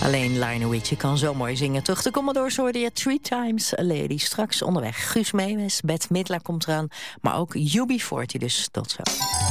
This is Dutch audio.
Alleen Lionel Richie kan zo mooi zingen. Terug de Commodores hoorde je 3 Times a Lady. Straks onderweg Guus Meeuwis, Bette Midler komt eraan. Maar ook UB40, dus tot zo.